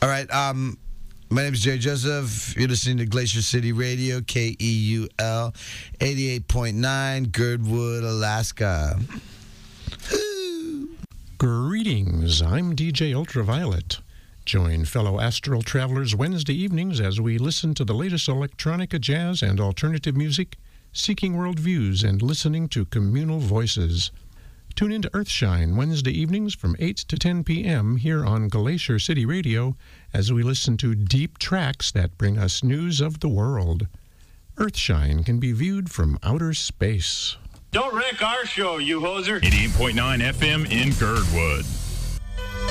All right. My name is Jerry Joseph. You're listening to Glacier City Radio, KEUL 88.9, Girdwood, Alaska. Greetings. I'm DJ Ultraviolet. Join fellow astral travelers Wednesday evenings as we listen to the latest electronica, jazz, and alternative music, seeking worldviews and listening to communal voices. Tune into Earthshine Wednesday evenings from 8 to 10 p.m. here on Glacier City Radio as we listen to deep tracks that bring us news of the world. Earthshine can be viewed from outer space. Don't wreck our show, you hoser. 88.9 FM in Girdwood.